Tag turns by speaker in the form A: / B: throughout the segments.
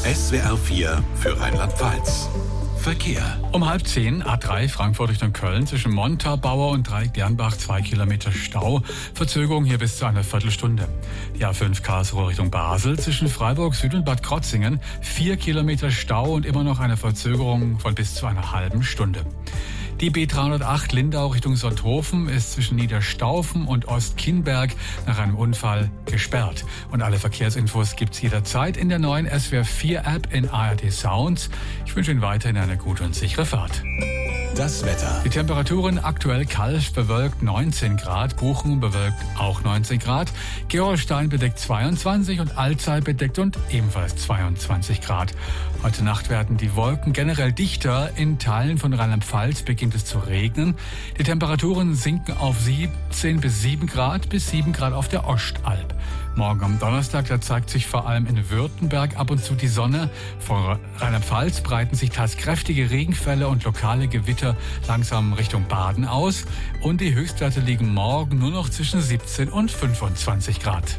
A: SWR 4 für Rheinland-Pfalz. Verkehr.
B: Um 9:30 A3 Frankfurt Richtung Köln zwischen Montabaur und Dreieck-Dernbach 2 Kilometer Stau. Verzögerung hier bis zu einer Viertelstunde. Die A5 Karlsruhe Richtung Basel zwischen Freiburg Süd und Bad Krotzingen 4 Kilometer Stau und immer noch eine Verzögerung von bis zu einer halben Stunde. Die B308 Lindau Richtung Sonthofen ist zwischen Niederstaufen und Ostkienberg nach einem Unfall gesperrt. Und alle Verkehrsinfos gibt's jederzeit in der neuen SWR 4 App in ARD Sounds. Ich wünsche Ihnen weiterhin eine gute und sichere Fahrt.
A: Das Wetter.
B: Die Temperaturen aktuell Kalf bewölkt 19 Grad, Buchen bewölkt auch 19 Grad, Gerolstein bedeckt 22 und Alzey bedeckt und ebenfalls 22 Grad. Heute Nacht werden die Wolken generell dichter. In Teilen von Rheinland-Pfalz beginnt es zu regnen. Die Temperaturen sinken auf 17 bis 7 Grad bis 7 Grad auf der Ostalb. Morgen am Donnerstag, da zeigt sich vor allem in Württemberg ab und zu die Sonne. Vor Rheinland-Pfalz breiten sich teils kräftige Regenfälle und lokale Gewitter langsam Richtung Baden aus. Und die Höchstwerte liegen morgen nur noch zwischen 17 und 25 Grad.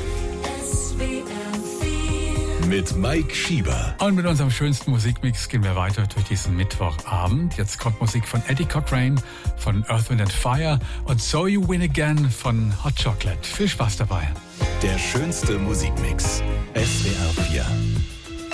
A: Mit Mike Schieber.
B: Und mit unserem schönsten Musikmix gehen wir weiter durch diesen Mittwochabend. Jetzt kommt Musik von Eddie Cochrane, von Earth, Wind & Fire und So You Win Again von Hot Chocolate. Viel Spaß dabei.
A: Der schönste Musikmix. SWR 4.